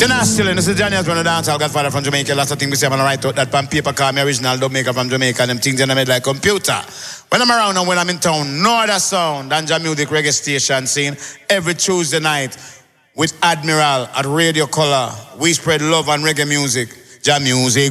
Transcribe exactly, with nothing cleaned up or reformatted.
You know, still, this is Johnny Osborne, the dancehall godfather from Jamaica. Lots of things we say, I'm gonna write out that pan paper, call me original dub maker from Jamaica, and them things in the made like computer. When I'm around and when I'm in town, no other sound than Jam Music Reggae Station scene every Tuesday night with Admiral at Radio Color. We spread love and reggae music. Jam Music.